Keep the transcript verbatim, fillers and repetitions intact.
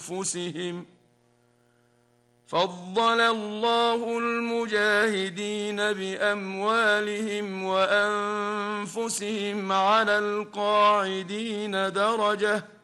أنفسهم فضل الله المجاهدين بأموالهم وأنفسهم على القاعدين درجة